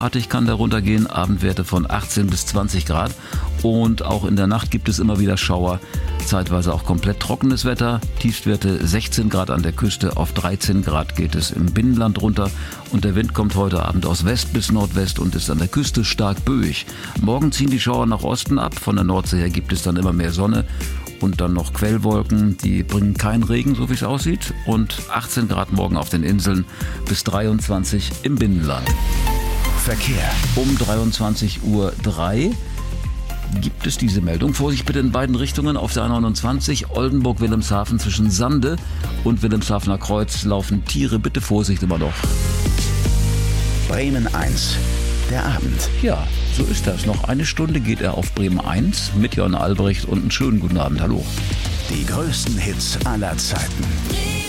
Artig kann der runtergehen, Abendwerte von 18 bis 20 Grad und auch in der Nacht gibt es immer wieder Schauer, zeitweise auch komplett trockenes Wetter, Tiefstwerte 16 Grad an der Küste, auf 13 Grad geht es im Binnenland runter und der Wind kommt heute Abend aus West bis Nordwest und ist an der Küste stark böig. Morgen ziehen die Schauer nach Osten ab, von der Nordsee her gibt es dann immer mehr Sonne und dann noch Quellwolken, die bringen keinen Regen, so wie es aussieht, und 18 Grad morgen auf den Inseln bis 23 im Binnenland. Verkehr. Um 23:03 Uhr gibt es diese Meldung. Vorsicht bitte in beiden Richtungen auf der A29 Oldenburg-Wilhelmshaven zwischen Sande und Wilhelmshavener Kreuz laufen Tiere. Bitte Vorsicht immer noch. Bremen 1. Der Abend. Ja, so ist das. Noch eine Stunde geht er auf Bremen 1 mit Jörn Albrecht und einen schönen guten Abend. Hallo. Die größten Hits aller Zeiten.